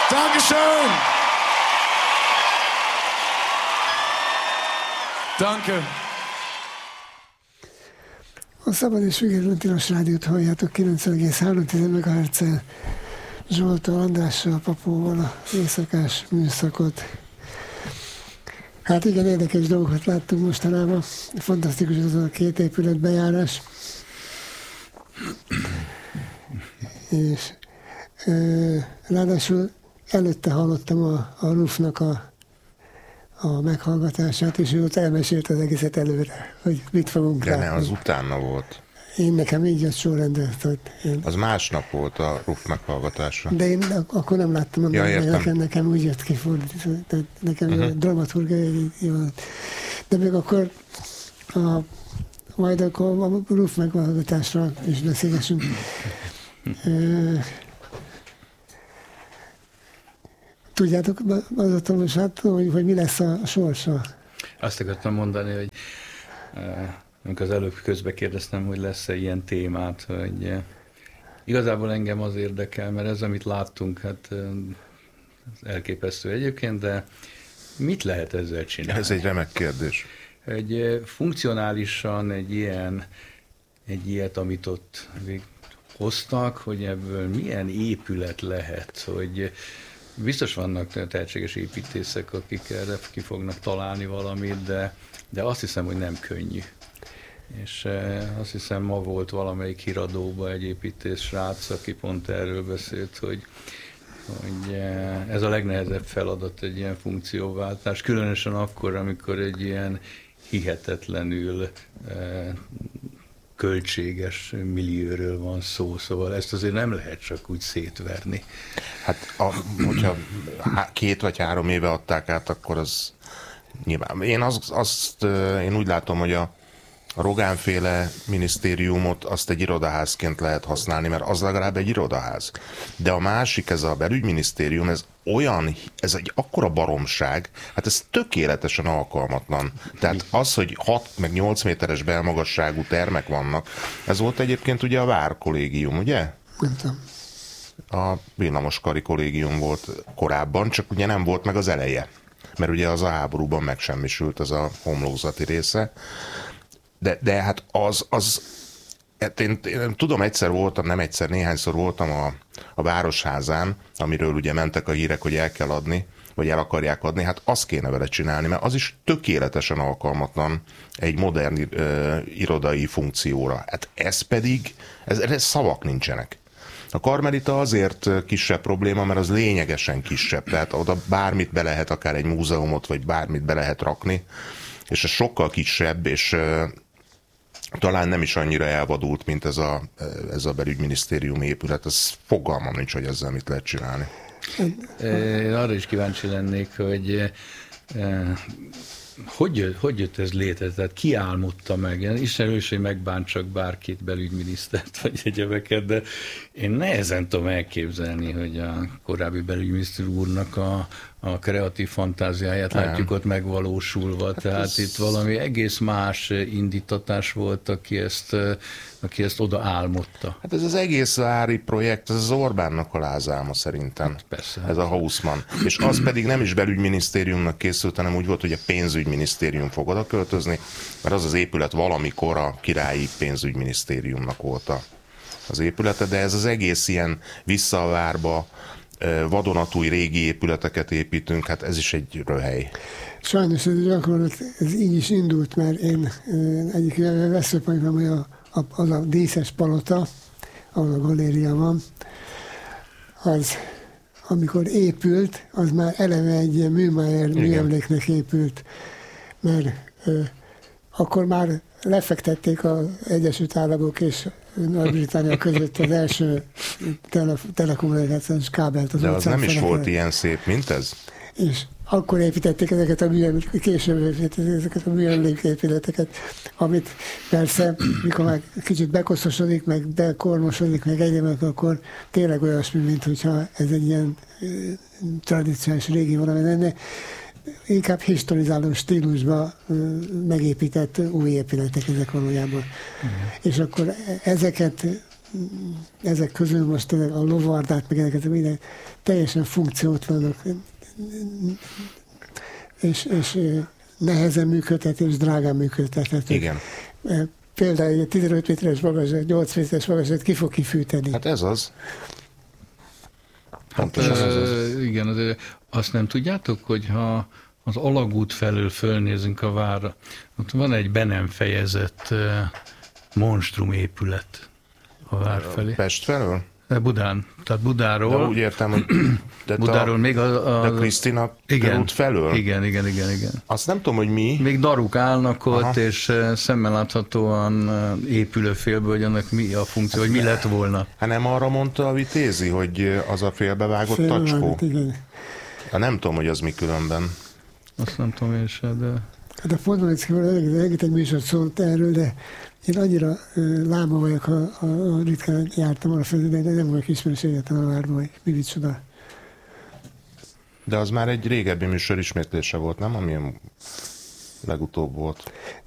Dankeschön! Danke! A Szabad és Független Tilos Rádiót halljátok 9,3 MHz-el, Zsoltól, Andrással, Papóval a éjszakás műszakot. Hát igen, érdekes dolgokat láttunk mostanában. Fantasztikus az a két épület bejárás. És ráadásul előtte hallottam a Rufnak a meghallgatását, és ő ott elmesélt az egészet előre, hogy mit fogunk látni. látni. De az utána volt. Én nekem így jött sorrendben. Az másnap volt a Ruf meghallgatása. De én akkor nem láttam, nekem úgy jött ki fordítva. Nekem a dramaturgia volt. De még akkor majd akkor a Ruf meghallgatásra is beszélgessünk. Tudjátok azóta most hogy mi lesz a sorsa? Azt akartam mondani, hogy amikor az előbb közbe kérdeztem, hogy lesz-e ilyen témát, hogy igazából engem az érdekel, mert ez, amit láttunk, hát elképesztő egyébként, de mit lehet ezzel csinálni? Ez egy remek kérdés. Hogy funkcionálisan egy ilyet, amit ott hoztak, hogy ebből milyen épület lehet, hogy biztos vannak tehetséges építészek, akik erre ki fognak találni valamit, de azt hiszem, hogy nem könnyű. És azt hiszem, ma volt valamelyik híradóban egy építész srác, aki pont erről beszélt, hogy ez a legnehezebb feladat, egy ilyen funkcióváltás, különösen akkor, amikor egy ilyen hihetetlenül költséges millióről van szó, szóval ezt azért nem lehet csak úgy szétverni. Hát, hogyha 2 vagy 3 éve adták át, akkor az nyilván. Én úgy látom, hogy a Rogán-féle minisztériumot azt egy irodaházként lehet használni, mert az legalább egy irodaház. De a másik, ez a belügyminisztérium, ez egy akkora baromság, hát ez tökéletesen alkalmatlan. Tehát az, hogy 6 meg 8 méteres belmagasságú termek vannak, ez volt egyébként ugye a várkollégium, ugye? A villamoskari kollégium volt korábban, csak ugye nem volt meg az eleje. Mert ugye az a háborúban megsemmisült, az a homlokzati része. De hát én tudom, egyszer voltam, nem egyszer, néhányszor voltam a Városházán, amiről ugye mentek a hírek, hogy el kell adni, vagy el akarják adni, hát azt kéne vele csinálni, mert az is tökéletesen alkalmatlan egy modern irodai funkcióra. Hát ez pedig, ez szavak nincsenek. A Karmelita azért kisebb probléma, mert az lényegesen kisebb, tehát oda bármit be lehet, akár egy múzeumot, vagy bármit be lehet rakni, és ez sokkal kisebb, és talán nem is annyira elvadult, mint ez a belügyminisztérium épület. Ez fogalmam nincs, hogy ezzel mit lehet csinálni. Én arra is kíváncsi lennék, hogy jött ez létre? Tehát ki álmodta meg? Ismerős, hogy megbántsak bárkit, belügyminisztert vagy egyebeket, de én nehezen tudom elképzelni, hogy a korábbi belügyminiszter úrnak a kreatív fantáziáját látjuk ott megvalósulva. Hát tehát itt valami egész más indítatás volt, aki ezt oda álmodta. Hát ez az egész vári projekt, ez az Orbánnak a lázálma szerintem. Hát persze. Ez a Haussmann. És az pedig nem is belügyminisztériumnak készült, hanem úgy volt, hogy a pénzügyminisztérium fog oda költözni, mert az épület valamikor a királyi pénzügyminisztériumnak volt az épülete, de ez az egész ilyen vissza a várba, vadonatúj régi épületeket építünk, hát ez is egy röhely. Sajnos ez gyakorlat, ez így is indult, mert én egyik veszőparipám, hogy az a díszes palota, ahol a galéria van, az amikor épült, az már eleve egy ilyen Műemléknek műemléknek épült, mert akkor már lefektették az Egyesült Államok és Nagy-Britannia között az első telekommunikációs kábelt az de az óceán nem is felekre. volt ilyen szép, mint ez? És akkor építették később építették ezeket a műemléképületeket, amit persze, mikor már kicsit bekoszosodik, meg bekormosodik, meg egyébként, akkor tényleg olyasmi, mint hogyha ez egy ilyen tradíciós régi valami lenne, inkább historizáló stílusban megépített új épületek ezek valójában. És akkor ezeket ezek közül most a lovardát, meg ezeket minden teljesen funkciót vannak, és nehezen működhető, és drágán működhető. Igen. Például egy 15 méteres magasat, 8 méteres magasat ki fog kifűteni. Hát ez az. Igen, azt nem tudjátok, hogy ha az Alagút felől fölnézünk a várra, ott van egy be nem fejezett monstrum épület a vár felé. Pest felől? Budán, tehát Budáról. De úgy értem, hogy Budáról még a Krisztina út felől? Igen. Azt nem tudom, hogy mi. Még daruk állnak ott, és szemmel láthatóan épülő félből, hogy annak mi a funkció, hogy mi lett volna. Hát nem arra mondta a Vitézi, hogy az a félbevágott tacskó? Igen. Hát nem tudom, hogy az mi különben. Azt nem tudom én sem, de... Hát a Podmanickival rengeteg műsort szólt erről, de én annyira láma vagyok, ha ritkán jártam arra felé, de nem vagyok ismerős egyáltalán a várban, hogy mi csoda. De az már egy régebbi műsor ismétlése volt, nem? Amilyen legutóbb volt.